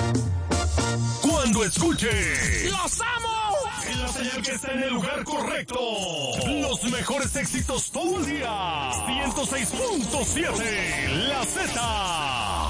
Cuando escuche ¡Los amo! es la señal que está en el lugar correcto. Los mejores éxitos todo el día. 106.7 La Z.